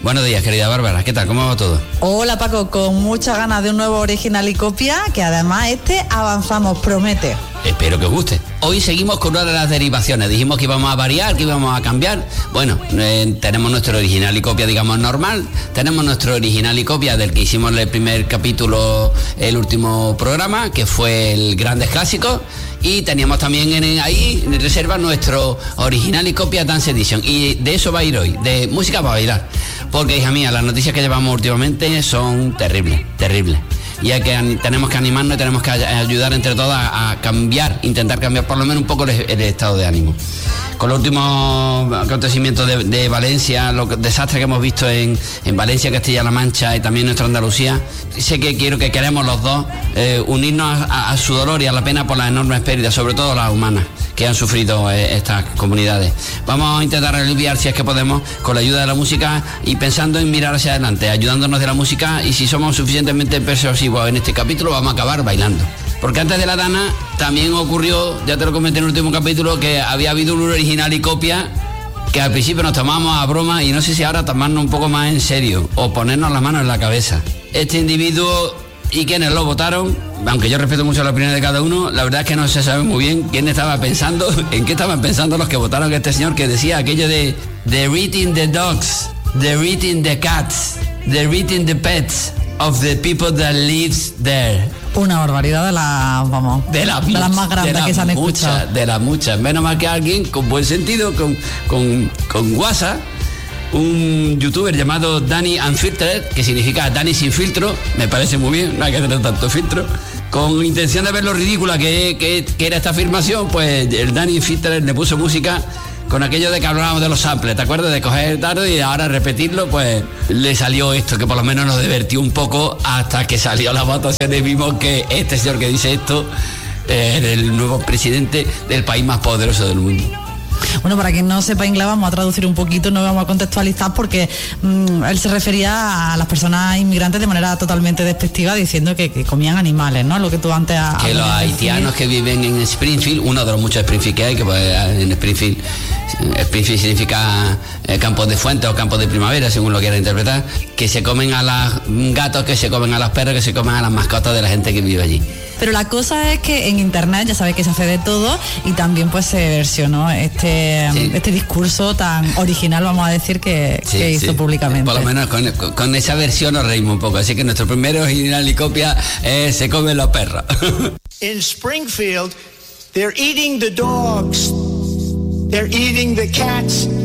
Buenos días, querida Bárbara, ¿qué tal? ¿Cómo va todo? Hola Paco, con muchas ganas de un nuevo original y copia, que además avanzamos, promete. Espero que os guste. Hoy seguimos con una de las derivaciones. Dijimos que íbamos a variar, que íbamos a cambiar. Bueno, tenemos nuestro original y copia, digamos, normal. Tenemos nuestro original y copia del que hicimos el primer capítulo, el último programa, que fue el Grandes Clásicos. Y teníamos también ahí en reserva nuestro original y copia Dance Edition. Y de eso va a ir hoy, de música para bailar. Porque, hija mía, las noticias que llevamos últimamente son terribles. Y tenemos que animarnos y tenemos que ayudar entre todas a cambiar, intentar cambiar por lo menos un poco el estado de ánimo. Con los últimos acontecimientos de Valencia, los desastres que hemos visto en Valencia, Castilla-La Mancha y también nuestra Andalucía, sé que queremos los dos unirnos a su dolor y a la pena por las enormes pérdidas, sobre todo las humanas, que han sufrido estas comunidades. Vamos a intentar aliviar, si es que podemos, con la ayuda de la música y pensando en mirar hacia adelante, ayudándonos de la música, y si somos suficientemente persuasivos en este capítulo, vamos a acabar bailando. Porque antes de la Dana también ocurrió, ya te lo comenté en el último capítulo, que había habido un original y copia que al principio nos tomábamos a broma y no sé si ahora tomarnos un poco más en serio o ponernos las manos en la cabeza. Este individuo y quienes lo votaron, aunque yo respeto mucho la opinión de cada uno, la verdad es que no se sabe muy bien quién estaba pensando, en qué estaban pensando los que votaron a este señor que decía aquello de "They're eating the dogs, they're eating the cats, they're eating the pets of the people that lives there". Una barbaridad de las más grandes que se han escuchado. De las muchas. Menos mal que alguien con buen sentido, con WhatsApp, un youtuber llamado Danny Unfiltered, que significa Dani sin filtro, me parece muy bien, no hay que tener tanto filtro. Con intención de ver lo ridícula que era esta afirmación, pues el Danny Unfiltered le puso música con aquello de que hablábamos de los samples, ¿te acuerdas? De coger el tardo y ahora repetirlo, pues le salió esto, que por lo menos nos divertió un poco hasta que salió la votación y vimos que este señor que dice esto es el nuevo presidente del país más poderoso del mundo. Bueno, para quien no sepa inglés, vamos a traducir un poquito, no vamos a contextualizar, porque él se refería a las personas inmigrantes de manera totalmente despectiva, diciendo que comían animales, ¿no? Lo que tú antes has... Que los haitianos que viven en Springfield, uno de los muchos Springfield que hay, que pues, en Springfield significa campos de fuentes o campos de primavera, según lo quiera interpretar, que se comen a los gatos, que se comen a los perros, que se comen a las mascotas de la gente que vive allí. Pero la cosa es que en internet ya sabéis que se hace de todo y también pues se versionó este discurso tan original, vamos a decir, que hizo públicamente. Por lo menos con esa versión nos reímos un poco. Así que nuestro primer original y copia es "Se comen los perros". In Springfield, they're eating the dogs, they're eating the cats,